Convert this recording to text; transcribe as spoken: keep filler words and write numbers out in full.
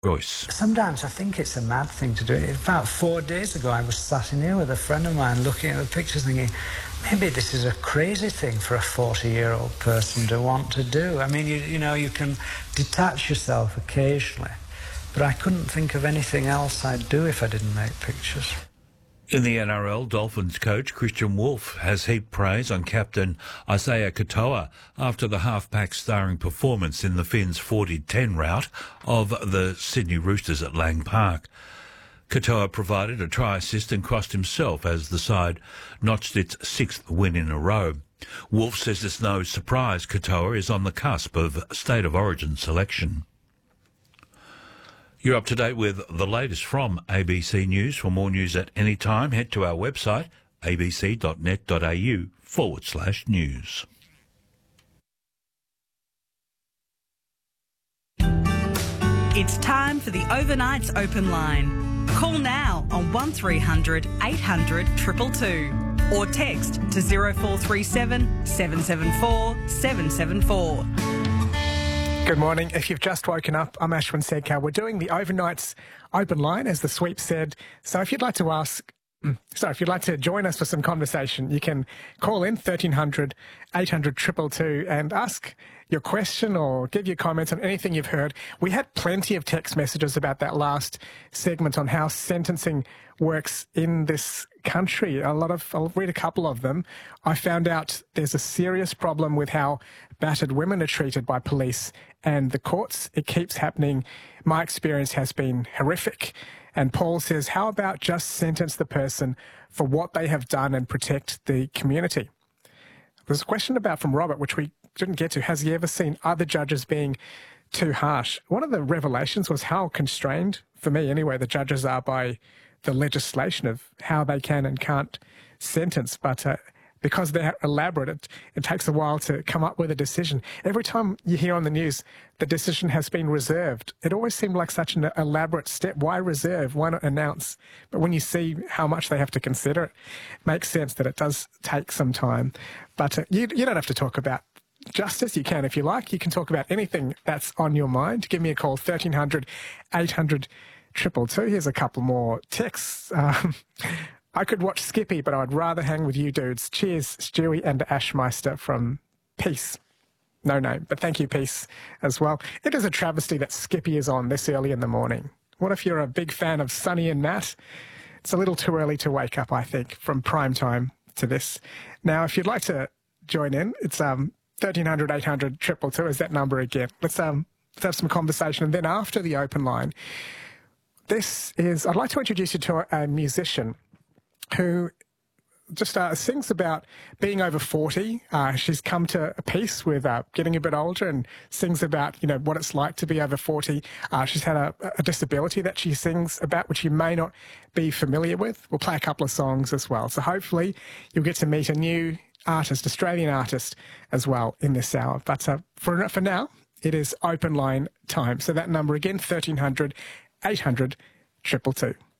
Royce. Sometimes I think it's a mad thing to do. About four days ago, I was sat in here with a friend of mine looking at the pictures thinking, maybe this is a crazy thing for a forty-year-old person to want to do. I mean, you, you know, you can detach yourself occasionally, but I couldn't think of anything else I'd do if I didn't make pictures. In the N R L, Dolphins coach Christian Wolff has heaped praise on captain Isaiah Katoa after the halfback starring performance in the Finns' forty ten rout of the Sydney Roosters at Lang Park. Katoa provided a try assist and crossed himself as the side notched its sixth win in a row. Wolff says it's no surprise Katoa is on the cusp of State of Origin selection. You're up to date with the latest from A B C News. For more news at any time, head to our website, abc.net.au forward slash news. It's time for the Overnights Open Line. Call now on one three hundred eight hundred two two two or text to zero four three seven seven seven four seven seven four. Good morning. If you've just woken up, I'm Ashwin Sedkar. We're doing the Overnights Open Line, as the sweep said. So if you'd like to ask, so if you'd like to join us for some conversation, you can call in thirteen hundred eight hundred two two two and ask your question or give your comments on anything you've heard. We had plenty of text messages about that last segment on how sentencing works in this country. A lot of, I'll read a couple of them. I found out there's a serious problem with how battered women are treated by police and the courts. It keeps happening. My experience has been horrific. And Paul says, how about just sentence the person for what they have done and protect the community? There's a question about from Robert, which we didn't get to. Has he ever seen other judges being too harsh? One of the revelations was how constrained, for me anyway, the judges are by the legislation of how they can and can't sentence. But uh, because they're elaborate, it, it takes a while to come up with a decision. Every time you hear on the news the decision has been reserved, it always seemed like such an elaborate step. Why reserve? Why not announce? But when you see how much they have to consider, it makes sense that it does take some time. But uh, you, you don't have to talk about justice. You can if you like. You can talk about anything that's on your mind. Give me a call, thirteen hundred eight hundred two two two. Here's a couple more texts. Um, I could watch Skippy, but I'd rather hang with you dudes. Cheers, Stewie and Ashmeister from Peace. No name, but thank you, Peace, as well. It is a travesty that Skippy is on this early in the morning. What if you're a big fan of Sonny and Nat? It's a little too early to wake up, I think, from prime time to this. Now, if you'd like to join in, it's um thirteen hundred eight hundred two two two is that number again. Let's um let's have some conversation. And then after the open line, this is, I'd like to introduce you to a, a musician who just uh, sings about being over forty. Uh, she's come to peace with uh, getting a bit older and sings about, you know, what it's like to be over forty. Uh, she's had a, a disability that she sings about, which you may not be familiar with. We'll play a couple of songs as well. So hopefully you'll get to meet a new artist, Australian artist as well in this hour. But uh, for, for now, it is open line time. So that number again, thirteen hundred eight hundred two two two.